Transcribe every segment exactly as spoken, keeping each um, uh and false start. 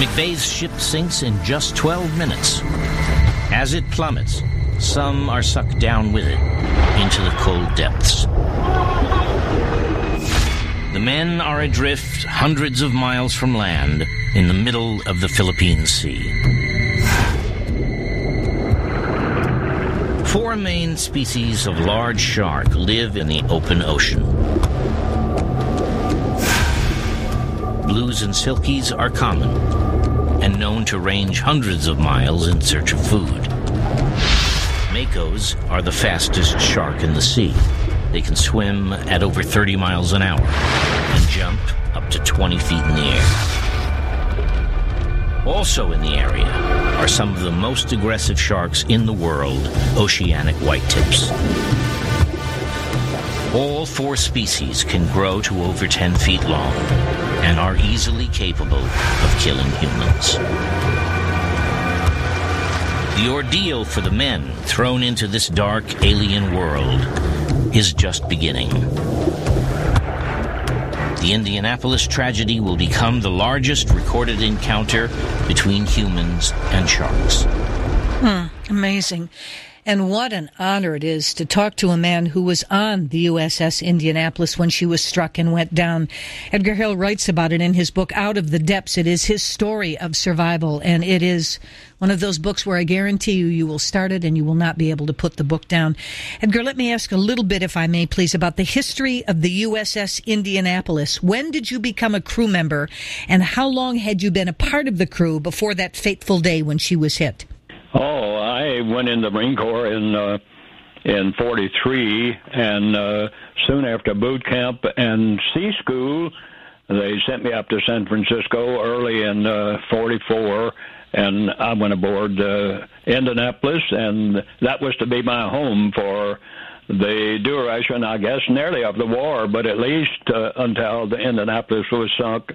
McVeigh's ship sinks in just twelve minutes. As it plummets, some are sucked down with it into the cold depths. The men are adrift hundreds of miles from land in the middle of the Philippine Sea. Four main species of large shark live in the open ocean. Blues and silkies are common and known to range hundreds of miles in search of food. Makos are the fastest shark in the sea. They can swim at over thirty miles an hour and jump up to twenty feet in the air. Also in the area are some of the most aggressive sharks in the world, oceanic whitetips. All four species can grow to over ten feet long and are easily capable of killing humans. The ordeal for the men thrown into this dark alien world is just beginning. The Indianapolis tragedy will become the largest recorded encounter between humans and sharks. Hmm, amazing. And what an honor it is to talk to a man who was on the U S S Indianapolis when she was struck and went down. Edgar Hill writes about it in his book, Out of the Depths. It is his story of survival, and it is one of those books where I guarantee you, you will start it and you will not be able to put the book down. Edgar, let me ask a little bit, if I may, please, about the history of the U S S Indianapolis. When did you become a crew member, and how long had you been a part of the crew before that fateful day when she was hit? Oh, I went in the Marine Corps in uh, in forty-three, and uh, soon after boot camp and sea school, they sent me up to San Francisco early in uh, forty-four, and I went aboard uh, Indianapolis, and that was to be my home for the duration, I guess, nearly of the war, but at least uh, until the Indianapolis was sunk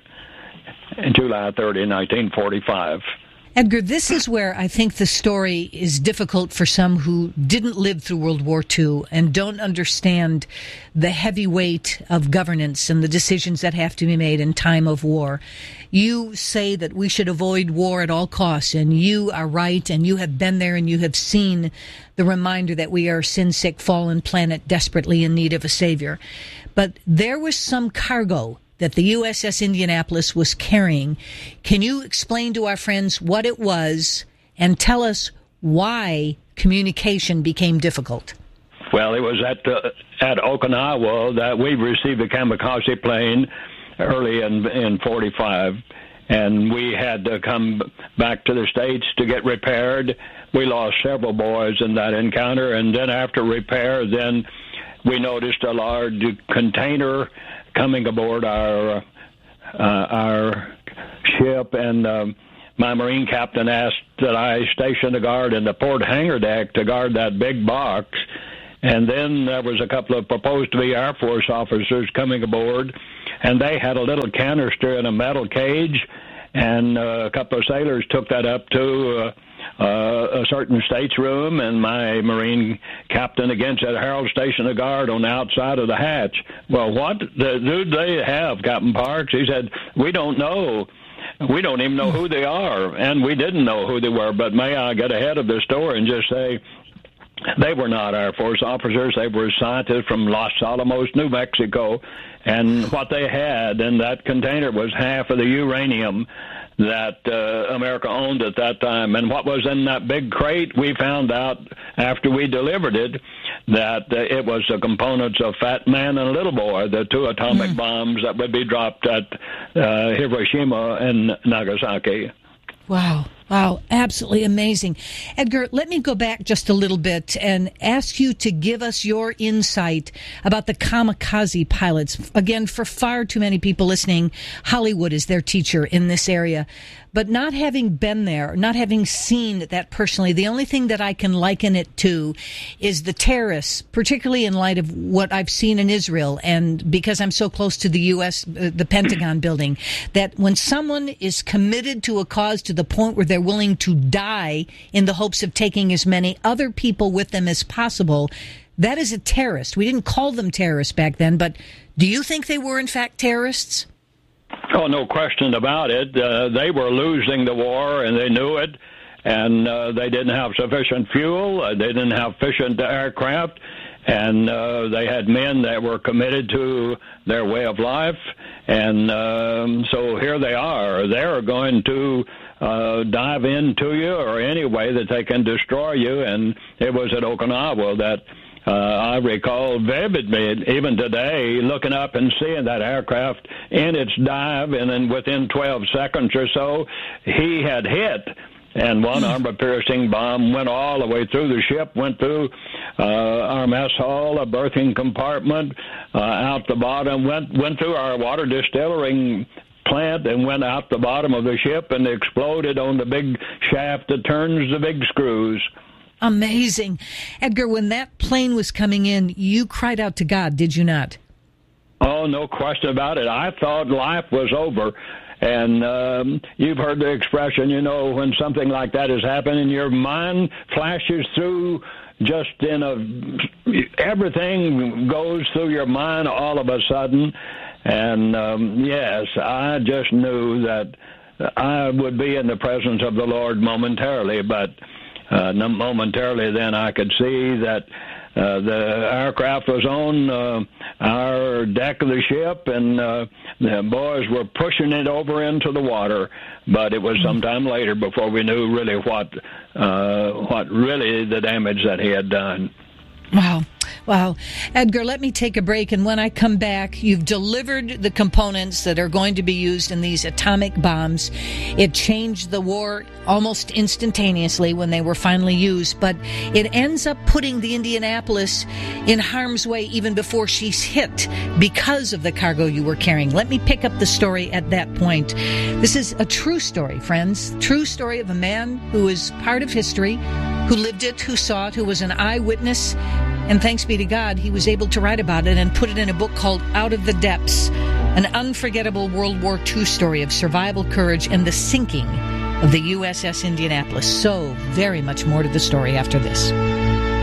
in July thirtieth, nineteen forty-five. Edgar, this is where I think the story is difficult for some who didn't live through World War Two and don't understand the heavy weight of governance and the decisions that have to be made in time of war. You say that we should avoid war at all costs, and you are right, and you have been there and you have seen the reminder that we are a sin-sick, fallen planet desperately in need of a savior. But there was some cargo that the U S S Indianapolis was carrying. Can you explain to our friends what it was and tell us why communication became difficult? Well, it was at uh, at Okinawa that we received a kamikaze plane early in in forty-five, and we had to come back to the States to get repaired. We lost several boys in that encounter, and then after repair, then we noticed a large container coming aboard our uh, our ship, and um, my Marine captain asked that I station a guard in the port hangar deck to guard that big box. And then there was a couple of proposed to be Air Force officers coming aboard, and they had a little canister in a metal cage, and uh, a couple of sailors took that up to uh, Uh, a certain stateroom, and my Marine captain again said, Harold, station a guard on the outside of the hatch. Well, what the, do they have, Captain Parks? He said, we don't know. We don't even know who they are, and we didn't know who they were. But may I get ahead of the story and just say they were not Air Force officers. They were scientists from Los Alamos, New Mexico, and what they had in that container was half of the uranium that uh, America owned at that time. And what was in that big crate, we found out after we delivered it that uh, it was the components of Fat Man and Little Boy, the two atomic mm. bombs that would be dropped at uh, Hiroshima and Nagasaki. Wow. Wow, absolutely amazing. Edgar, let me go back just a little bit and ask you to give us your insight about the kamikaze pilots. Again, for far too many people listening, Hollywood is their teacher in this area. But not having been there, not having seen that personally, the only thing that I can liken it to is the terrorists, particularly in light of what I've seen in Israel, and because I'm so close to the U S, uh, the Pentagon building, that when someone is committed to a cause to the point where they're willing to die in the hopes of taking as many other people with them as possible, that is a terrorist. We didn't call them terrorists back then, but do you think they were in fact terrorists? Oh, no question about it. Uh, they were losing the war, and they knew it, and uh, they didn't have sufficient fuel. Uh, they didn't have sufficient aircraft, and uh, they had men that were committed to their way of life. And um, so here they are. They're going to uh, dive into you or any way that they can destroy you. And it was at Okinawa that uh, I recall vividly, even today, looking up and seeing that aircraft in its dive, and then within twelve seconds or so, he had hit. And one armor-piercing bomb went all the way through the ship, went through uh, our mess hall, a berthing compartment, uh, out the bottom, went went through our water distilling plant, and went out the bottom of the ship and exploded on the big shaft that turns the big screws. Amazing. Edgar, when that plane was coming in, you cried out to God, did you not? Oh, no question about it. I thought life was over. And um, you've heard the expression, you know, when something like that is happening, your mind flashes through just in a, everything goes through your mind all of a sudden. And, um, yes, I just knew that I would be in the presence of the Lord momentarily, but uh, momentarily then I could see that Uh, the aircraft was on uh, our deck of the ship, and uh, the boys were pushing it over into the water. But it was sometime later before we knew really what uh, what really the damage that he had done. Wow. Wow. Edgar, let me take a break, and when I come back, you've delivered the components that are going to be used in these atomic bombs. It changed the war almost instantaneously when they were finally used, but it ends up putting the Indianapolis in harm's way even before she's hit because of the cargo you were carrying. Let me pick up the story at that point. This is a true story, friends. True story of a man who is part of history, who lived it, who saw it, who was an eyewitness. And thanks be to God, he was able to write about it and put it in a book called Out of the Depths, an unforgettable World War Two story of survival, courage, and the sinking of the U S S Indianapolis. So very much more to the story after this.